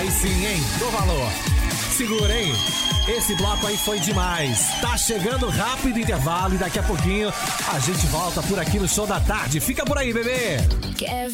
Aí sim, hein? Dou valor. Segura, hein? Esse bloco aí foi demais. Tá chegando rápido o intervalo e daqui a pouquinho a gente volta por aqui no Show da Tarde. Fica por aí, bebê.